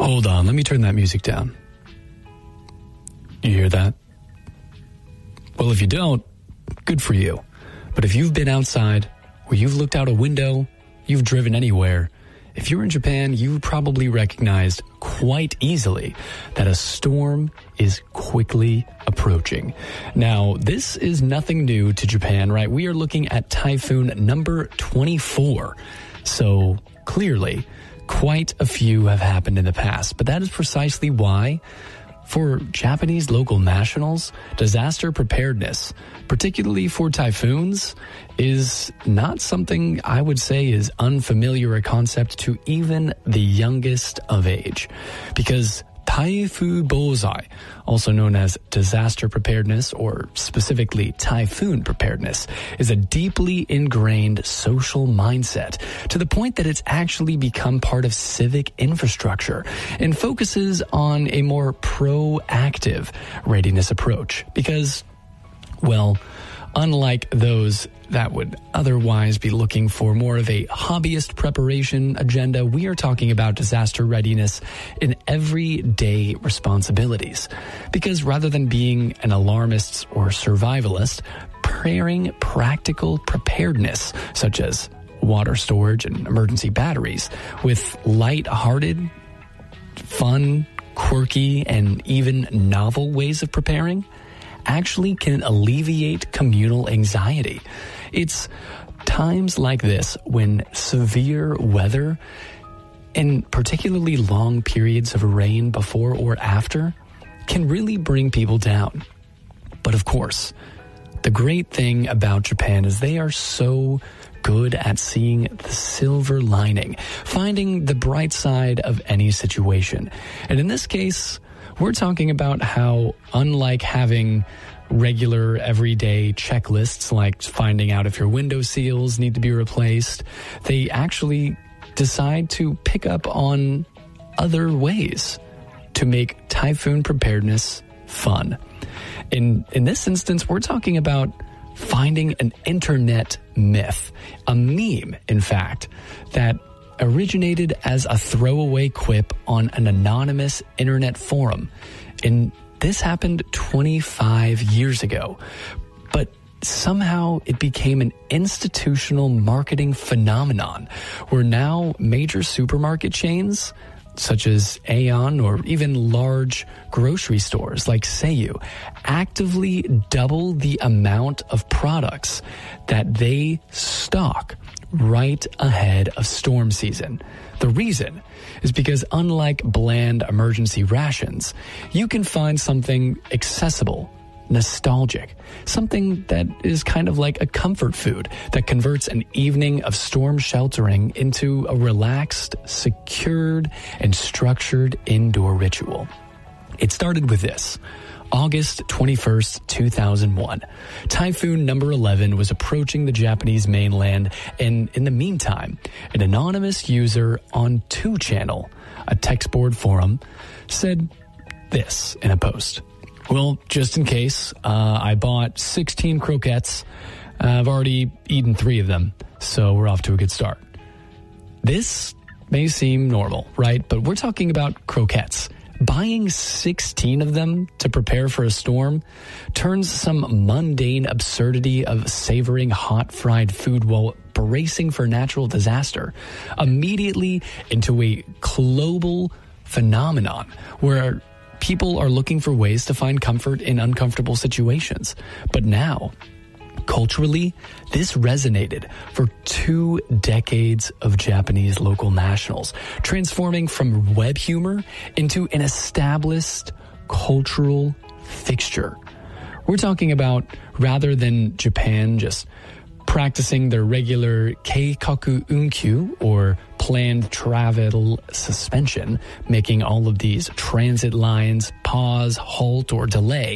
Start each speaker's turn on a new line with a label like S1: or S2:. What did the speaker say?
S1: Hold on, let me turn that music down. You hear that? Well, if you don't, good for you. But if you've been outside, or you've looked out a window, you've driven anywhere, if you're in Japan, you probably recognized quite easily that a storm is quickly approaching. Now, this is nothing new to Japan, right? We are looking at typhoon number 24. So clearly, quite a few have happened in the past, but that is precisely why, for Japanese local nationals, disaster preparedness, particularly for typhoons, is not something I would say is unfamiliar a concept to even the youngest of age. Because Taifu Bozai, also known as disaster preparedness or specifically typhoon preparedness, is a deeply ingrained social mindset to the point that it's actually become part of civic infrastructure and focuses on a more proactive readiness approach. Because, well, unlike those that would otherwise be looking for more of a hobbyist preparation agenda, we are talking about disaster readiness in everyday responsibilities. Because rather than being an alarmist or survivalist, pairing practical preparedness, such as water storage and emergency batteries, with light-hearted, fun, quirky, and even novel ways of preparing, actually can alleviate communal anxiety. It's times like this when severe weather and particularly long periods of rain before or after can really bring people down. But of course, the great thing about Japan is they are so good at seeing the silver lining, finding the bright side of any situation. And in this case, we're talking about how, unlike having regular everyday checklists like finding out if your window seals need to be replaced, they actually decide to pick up on other ways to make typhoon preparedness fun. In this instance, we're talking about finding an internet myth, a meme, in fact, that originated as a throwaway quip on an anonymous internet forum. And this happened 25 years ago. But somehow it became an institutional marketing phenomenon where now major supermarket chains such as Aeon or even large grocery stores like Seiyu actively double the amount of products that they stock right ahead of storm season. The reason is because unlike bland emergency rations, you can find something accessible, nostalgic, something that is kind of like a comfort food that converts an evening of storm sheltering into a relaxed, secured, and structured indoor ritual. It started with this. August 21st, 2001. Typhoon number 11 was approaching the Japanese mainland, and in the meantime, an anonymous user on 2channel, a text board forum, said this in a post. Well, just in case, I bought 16 croquettes. I've already eaten 3 of them, so we're off to a good start. This may seem normal, right? But we're talking about croquettes. Buying 16 of them to prepare for a storm turns some mundane absurdity of savoring hot fried food while bracing for natural disaster immediately into a global phenomenon where people are looking for ways to find comfort in uncomfortable situations. But now, culturally, this resonated for 2 decades of Japanese local nationals, transforming from web humor into an established cultural fixture. We're talking about, rather than Japan just practicing their regular keikaku unkyu, or planned travel suspension, making all of these transit lines pause, halt, or delay,